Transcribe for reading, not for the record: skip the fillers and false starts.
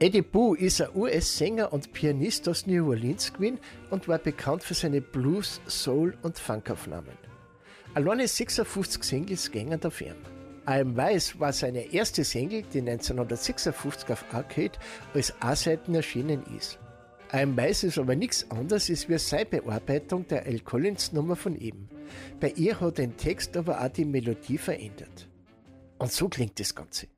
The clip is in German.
Eddie Boo ist ein US-Sänger und Pianist aus New Orleans gewesen und war bekannt für seine Blues-, Soul- und Funkaufnahmen. Alleine 56 Singles gingen auf ihn. I Am Wise war seine erste Single, die 1956 auf Arcade als A-Seiten erschienen ist. I Am Wise ist aber nichts anderes als wie seine Bearbeitung der Al Collins-Nummer von ihm. Bei ihr hat den Text aber auch die Melodie verändert. Und so klingt das Ganze.